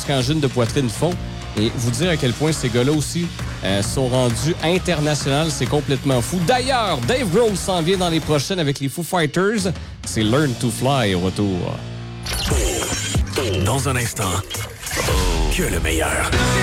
qu'angines de poitrine font. Et vous dire à quel point ces gars-là aussi sont rendus internationaux, c'est complètement fou. D'ailleurs, Dave Grohl s'en vient dans les prochaines avec les Foo Fighters. C'est Learn to Fly au retour. Dans un instant, que le meilleur.